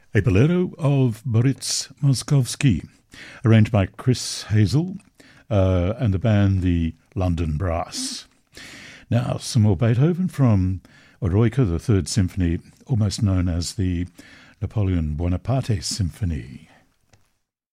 A bolero of Boris Moskovsky, arranged by Chris Hazel and the band the London Brass. Now, some more Beethoven from Eroica, the Third Symphony, almost known as the Napoleon Bonaparte Symphony.